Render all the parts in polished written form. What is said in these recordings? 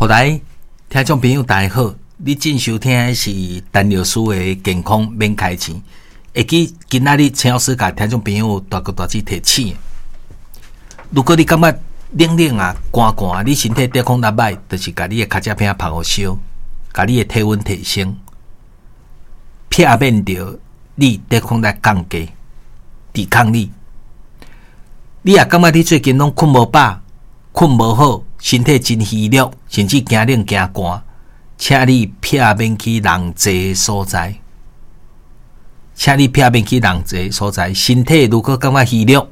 后来听众朋友大家好，你正收听的是陈老师的健康免开钱。会记今仔日陈老师甲听众朋友大哥大姐提醒，如果你感觉冷冷啊、寒寒，你身体抵抗力歹，就是甲你的脚趾片拍好烧，甲你的体温提升，避免着你抵抗力降低，抵抗力。你也感觉你最近拢困无饱、困无好，身体真虚弱，甚至惊冷惊寒，请你避免去人济的所在。请你避免去人济的所在。身体如果感觉虚弱，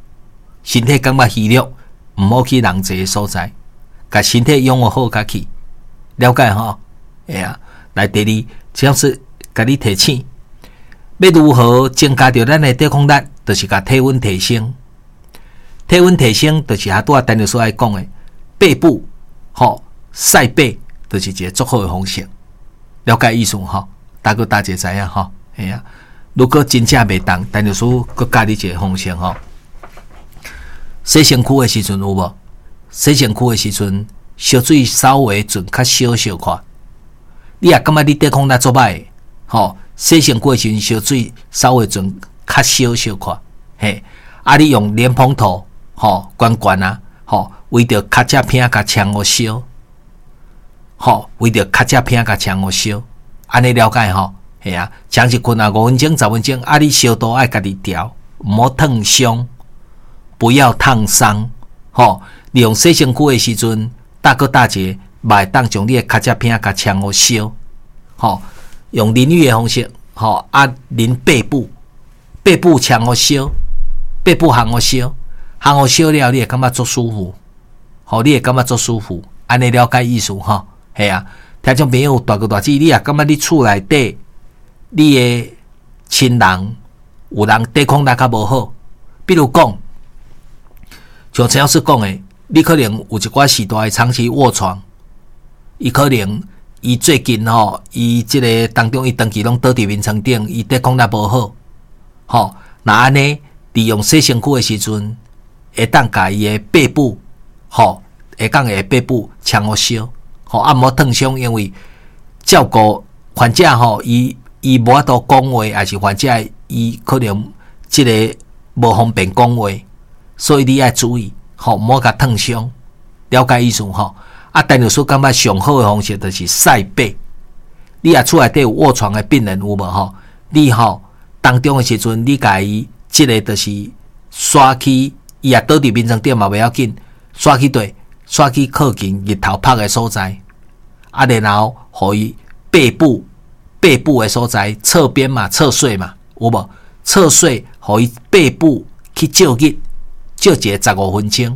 毋好去人济的所在，甲身体养好家去。了解吼？会啊。来第二，只是甲你提醒，要如何增加着咱的抵抗力，就是甲体温提升。体温提升，就是拄仔陈老师爱讲的，背部晒背，就是一个足好的方式。了解意思吼？大哥大姐知影吼？系啊。如果真正袂当，陈老师佮教你一个方式吼。洗身躯的时阵有无？洗身躯的时阵，烧水稍微准较少少看。你也感觉你抵抗力足歹的，洗身躯的时阵烧水稍微准较少少看。嘿，你用莲蓬头。悬悬啊，为着脚趾片甲枪互烧，为着脚趾片甲枪互烧，安尼了解吼？系啊，长期困啊5分钟、10分钟，你烧度爱家己调，毋好烫伤，不要烫伤。利用洗身躯的时阵，大哥大姐袂当将你的脚趾片甲枪互烧，用淋浴的方式，淋背部枪互烧，背部烘互烧。烘好烧了，你会感觉足舒服，你会感觉足舒服，安尼了解意思吼？系啊，听众朋友大哥大姐，你也感觉你厝内底，你的亲人有人抵抗力较无好，比如讲，像陈老师讲的，你可能有一寡时代长期卧床，伊可能伊最近伊即个当中伊长期拢倒伫眠床顶，伊抵抗力无好，那安尼利用洗身躯的时阵。会当甲伊的背部，会当下背部枪互烧，毋好烫伤，因为照顾患者伊无法度讲话，还是患者伊可能即个无方便讲话，所以你要注意，毋好甲烫伤，了解意思吼？陈老师感觉上好的方式就是晒背。你也厝内底有卧床的病人有无你当中的时阵，你甲伊即个就是刷去。伊也倒伫眠床顶嘛袂要紧，刷去靠近日头晒的所在，然后互伊背部的所在侧边嘛，侧睡嘛，有无？侧睡互伊背部去照日，照一个15分钟，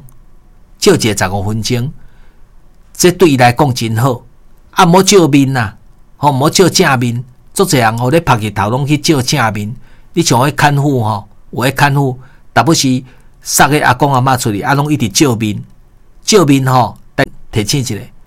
这对伊来讲真好。毋好照面呐，毋好照正面，足侪人咧晒日头拢去照正面。你像迄看护有迄看护，但不是。杀个阿公阿嬷出去，拢一直照面，提醒一下，